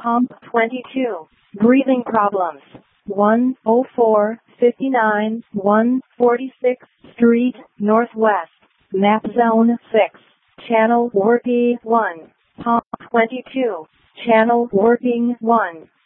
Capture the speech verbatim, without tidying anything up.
Pump twenty-two. Breathing problems. one oh four fifty-nine one forty-sixth Street, Northwest. Map Zone six. Channel working one. Pump twenty-two. Channel working one.